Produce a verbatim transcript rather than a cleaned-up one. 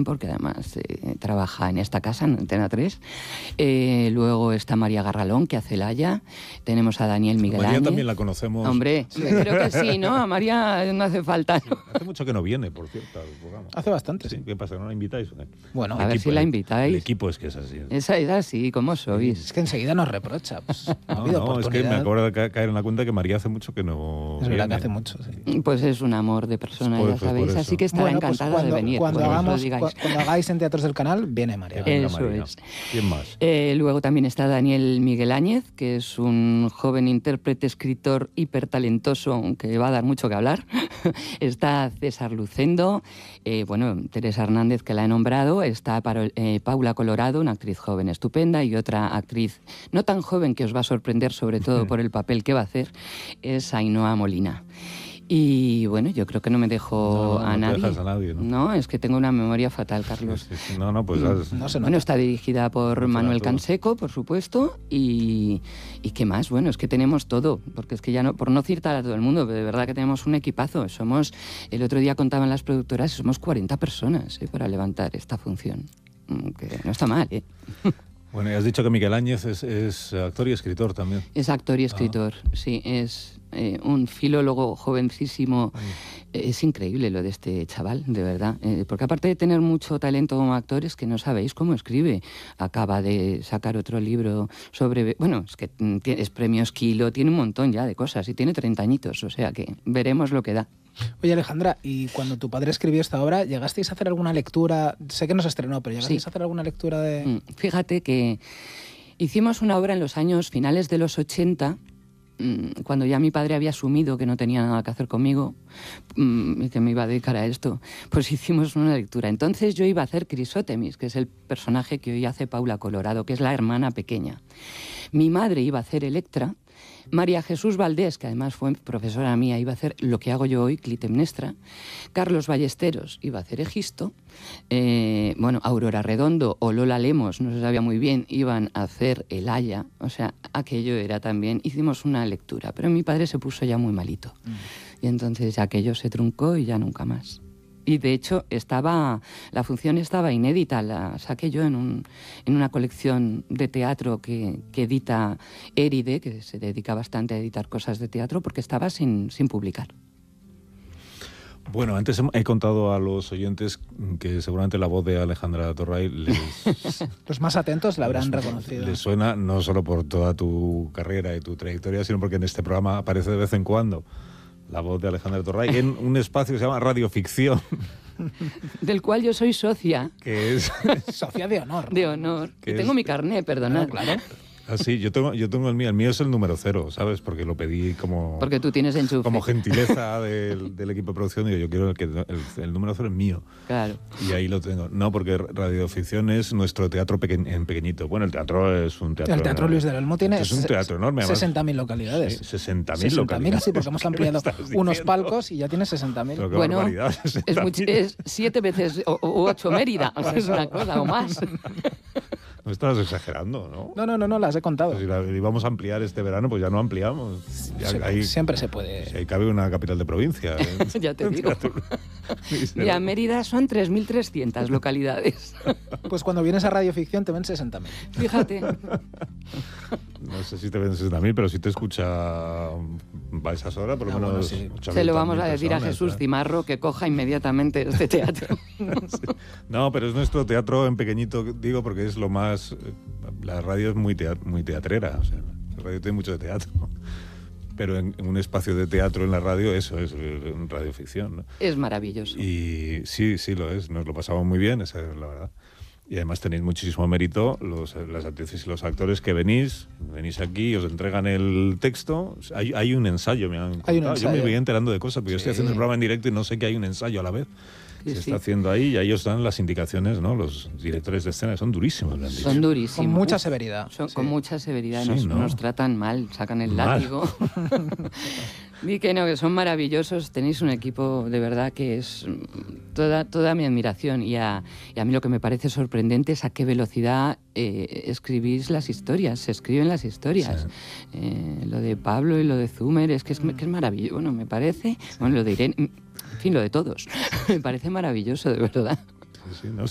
también, porque además eh, trabaja en esta casa, en Antena tres. Eh, luego está María Garralón, que hace Laia. Tenemos a Daniel Miguel María Áñez. también la conocemos. Hombre, sí. Creo que sí, ¿no? A María no hace falta, ¿no? Hace mucho que no viene, por cierto, al programa. Hace bastante, sí. sí. ¿Qué pasa? ¿No la invitáis? Bueno, a ver si la invitáis. El equipo es que es así. Es, es así, ¿cómo sois? Es que enseguida nos reprocha. Pues, no, ha no, habido no, es que me oportunidad. acabo de caer en la cuenta que María hace mucho que no Es verdad viene. que hace mucho, sí. Pues es un amor de persona, Pues, ya pues, sabéis, por así eso. que estará Bueno, pues encantada cuando, de venir. Cuando, cuando os lo hagamos, digáis. cu- cuando hagáis en Teatros del Canal, viene María. Venga, Eso María. es. ¿Quién más? Eh, luego también está Daniel Miguel Áñez, que es un joven intérprete, escritor hipertalentoso, que va a dar mucho que hablar. Está César Lucendo, eh, bueno, Teresa Hernández, que la he nombrado. Está Paro- eh, Paula Colorado, una actriz joven estupenda, y otra actriz no tan joven, que os va a sorprender, sobre todo por el papel que va a hacer, es Ainhoa Molina. Y bueno, yo creo que no me dejo No, no, a no te nadie. dejas a nadie, ¿no? No, es que tengo una memoria fatal, Carlos. Sí, sí, no, no, pues... has- No se Bueno, nota. está dirigida por Funciona Manuel todo. Canseco, por supuesto, y, y ¿qué más? Bueno, es que tenemos todo, porque es que ya no, por no citar a todo el mundo, pero de verdad que tenemos un equipazo. Somos, el otro día contaban las productoras, somos cuarenta personas, ¿eh?, para levantar esta función, Mm, que no está mal, ¿eh? Bueno, y has dicho que Miguel Áñez es, es actor y escritor también. Es actor y escritor, sí, es eh, un filólogo jovencísimo. Es increíble lo de este chaval, de verdad, eh, porque aparte de tener mucho talento como actor, es que no sabéis cómo escribe. Acaba de sacar otro libro sobre... Bueno, es que mm, tie- es premios Kilo, tiene un montón ya de cosas, y tiene treinta añitos, o sea que veremos lo que da. Oye, Alejandra, y cuando tu padre escribió esta obra, ¿llegasteis a hacer alguna lectura? Sé que no se estrenó, pero ¿llegasteis Sí. a hacer alguna lectura de...? Mm, Fíjate que hicimos una obra en los años finales de los ochenta, mm, cuando ya mi padre había asumido que no tenía nada que hacer conmigo, mm, y que me iba a dedicar a esto, pues hicimos una lectura. Entonces yo iba a hacer Crisótemis, que es el personaje que hoy hace Paula Colorado, que es la hermana pequeña. Mi madre iba a hacer Electra. María Jesús Valdés, que además fue profesora mía, iba a hacer lo que hago yo hoy, Clitemnestra. Carlos Ballesteros iba a hacer Egisto. Eh, bueno, Aurora Redondo o Lola Lemos, no se sabía muy bien, iban a hacer El Aya. O sea, aquello era también... Hicimos una lectura, pero mi padre se puso ya muy malito. Y entonces aquello se truncó y ya nunca más. Y de hecho estaba, la función estaba inédita, la saqué yo en, un, en una colección de teatro que, que edita Éride, que se dedica bastante a editar cosas de teatro, porque estaba sin, sin publicar. Bueno, antes he contado a los oyentes que seguramente la voz de Alejandra Torray les, Los más atentos la habrán les- reconocido. les suena no solo por toda tu carrera y tu trayectoria, sino porque en este programa aparece de vez en cuando la voz de Alejandra Torray en un espacio que se llama Radioficción, Del cual yo soy socia que es... Sofía de honor. de honor. ¿Qué Y tengo es? mi carné, perdonad. Claro, claro. Así, yo tengo, yo tengo el mío, el mío es el número cero, ¿sabes? Porque lo pedí como... Porque tú tienes enchufe. como gentileza del, del equipo de producción, digo, yo quiero el, que, el, el número cero es mío. Claro. Y ahí lo tengo. No, porque Radioficción es nuestro teatro peque- en pequeñito. Bueno, el teatro es un teatro... El Teatro Luis del Olmo tiene Es un teatro enorme. además. sesenta mil localidades. Sí, sesenta mil sesenta mil, localidades. sí, porque hemos ampliado ¿Qué me estás unos diciendo? palcos y ya tiene sesenta mil. Pero qué Bueno, barbaridad, es, sesenta mil. much- es siete veces o, o ocho Mérida, o sea, es una cosa o más. No estás exagerando, ¿no? No, no, no, no, las he contado. Si la íbamos a ampliar este verano, pues ya no ampliamos. Ya, Sí, ahí, siempre se puede. si ahí cabe una capital de provincia. ¿eh? Ya te digo. Mira, Mérida son tres mil trescientas localidades. Pues cuando vienes a Radioficción te ven sesenta mil. Fíjate. No sé si te ven sesenta mil, pero si te escucha a esas horas, por lo Ah, menos... bueno, sí. Se lo vamos a ochocientas mil decir a personas, Jesús ¿eh? Cimarro que coja inmediatamente este teatro. No, pero es nuestro teatro en pequeñito, digo, porque es lo más... eh, La radio es muy, tea- muy teatrera, o sea, la radio tiene mucho de teatro. Pero en, en un espacio de teatro en la radio, eso es eh, radioficción, ¿no? Es maravilloso. Y sí, sí lo es, nos lo pasamos muy bien, esa es la verdad. Y además tenéis muchísimo mérito los, las actrices y los actores que venís, venís aquí, os entregan el texto. Hay, hay un ensayo, me han Hay un contado. Yo me ensayo. voy enterando de cosas, porque yo estoy Sí. haciendo el programa en directo y no sé que hay un ensayo a la vez. Sí, Se sí. está haciendo ahí y ahí os dan las indicaciones, ¿no? Los directores de escena son durísimos, me han dicho. Son durísimos. Con mucha severidad. Son Sí. con mucha severidad. Sí, nos, ¿no? nos tratan mal, sacan el Mal. látigo. Di que no, que son maravillosos. Tenéis un equipo de verdad que es mm, toda, toda mi admiración. Y a, y a mí lo que me parece sorprendente es a qué velocidad eh, escribís las historias. Se escriben las historias. Sí. Eh, lo de Pablo y lo de Zumer es que es, que es maravilloso. Bueno, me parece. Bueno, lo de Irene. En fin, lo de todos. Me parece maravilloso, de verdad. Sí, sí, no,